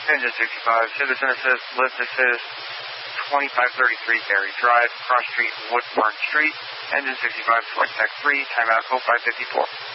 Engine 65, Citizen Assist, Lift Assist, 2533 Berry Drive, Cross Street, Woodburn Street. Engine 65, Flight Tech 3, timeout 0554.